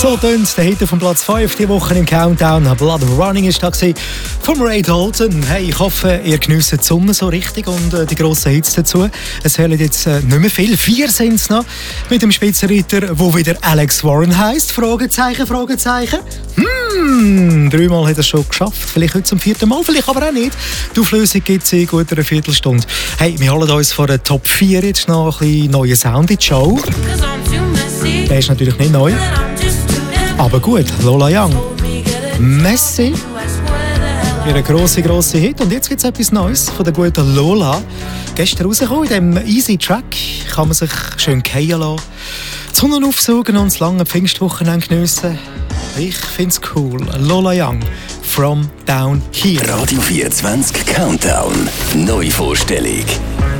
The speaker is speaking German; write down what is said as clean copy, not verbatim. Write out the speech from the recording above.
So tönt der Hit vom Platz 5 die Woche im Countdown. Blood Running ist da vom Ray Dalton. Hey, ich hoffe, ihr geniesst die Sonne so richtig und die grossen Hits dazu. Es fehlen jetzt nicht mehr viel. 4 sind es noch. Mit dem Spitzenreiter, wo wieder Alex Warren heisst. Fragezeichen, Fragezeichen. 3-mal hat er es schon geschafft. Vielleicht heute zum 4. Mal, vielleicht aber auch nicht. Die Auflösung gibt es in gut einer Viertelstunde. Hey, wir holen uns von der Top 4 jetzt noch ein bisschen neuen Sound in die Show. Der ist natürlich nicht neu. Aber gut, Lola Young. Messi. Ihre grosse Hit. Und jetzt gibt es etwas Neues von der guten Lola. Gestern rausgekommen, in diesem Easy Track kann man sich schön fallen lassen. Die Sonne aufsaugen und das lange Pfingstwochenende geniessen. Ich find's cool. Lola Young, From Down Here. Radio 24 Countdown. Neuvorstellung.